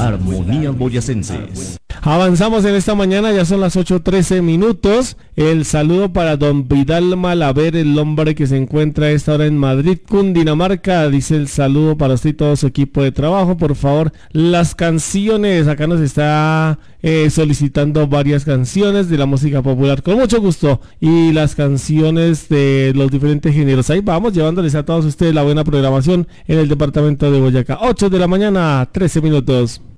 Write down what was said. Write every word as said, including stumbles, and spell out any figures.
Armonías Boyacenses. Avanzamos en esta mañana, ya son las ocho trece minutos. El saludo para don Vidal Malaver, el hombre que se encuentra a esta hora en Madrid, Cundinamarca. Dice el saludo para usted y todo su equipo de trabajo. Por favor, las canciones. Acá nos está eh, solicitando varias canciones de la música popular. Con mucho gusto. Y las canciones de los diferentes géneros. Ahí vamos, llevándoles a todos ustedes la buena programación en el departamento de Boyacá. ocho de la mañana, trece minutos.